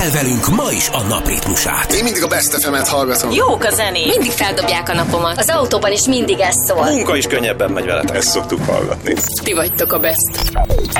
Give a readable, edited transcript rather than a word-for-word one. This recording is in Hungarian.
velünk ma is a napritmusát. Én mindig a Best FM-et hallgatom. Jók a zenék. Mindig feldobják a napomat. Az autóban is mindig ez szól. A munka is könnyebben megy veletek. Ezt szoktuk hallgatni. Ti vagytok a best.